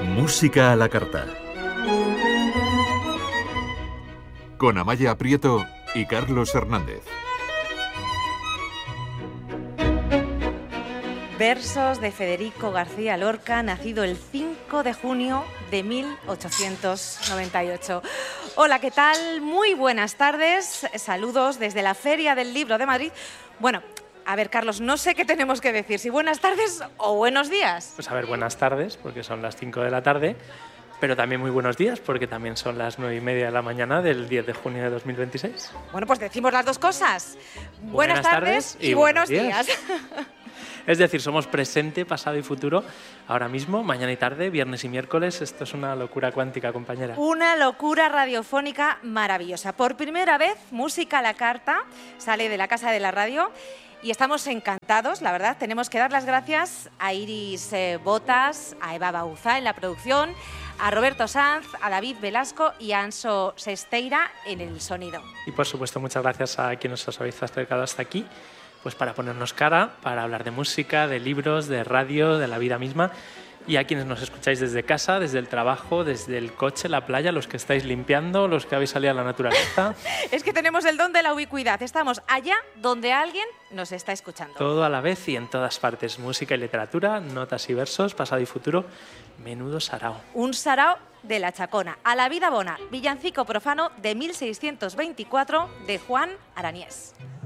Música a la carta. Con Amaya Prieto y Carlos Hernández. Versos de Federico García Lorca, nacido el 5 de junio de 1898. Hola, ¿qué tal? Muy buenas tardes. Saludos desde la Feria del Libro de Madrid. Bueno, a ver, Carlos, no sé qué tenemos que decir, si buenas tardes o buenos días. Pues a ver, buenas tardes, porque son las 5 de la tarde, pero también muy buenos días, porque también son las 9:30 de la mañana del 10 de junio de 2026. Bueno, pues decimos las dos cosas. Buenas tardes y buenos días. Es decir, somos presente, pasado y futuro, ahora mismo, mañana y tarde, viernes y miércoles. Esto es una locura cuántica, compañera. Una locura radiofónica maravillosa. Por primera vez, Música a la carta sale de la Casa de la Radio y estamos encantados, la verdad. Tenemos que dar las gracias a Iris Botas, a Eva Bauzá en la producción, a Roberto Sanz, a David Velasco y a Anso Sesteira en el sonido. Y por supuesto, muchas gracias a quienes os habéis acercado hasta aquí, pues para ponernos cara, para hablar de música, de libros, de radio, de la vida misma, y a quienes nos escucháis desde casa, desde el trabajo, desde el coche, la playa, los que estáis limpiando, los que habéis salido a la naturaleza. Es que tenemos el don de la ubicuidad, estamos allá donde alguien nos está escuchando. Todo a la vez y en todas partes, música y literatura, notas y versos, pasado y futuro, menudo sarao. Un sarao de la Chacona, a la vida bona, villancico profano de 1624 de Juan Arañés.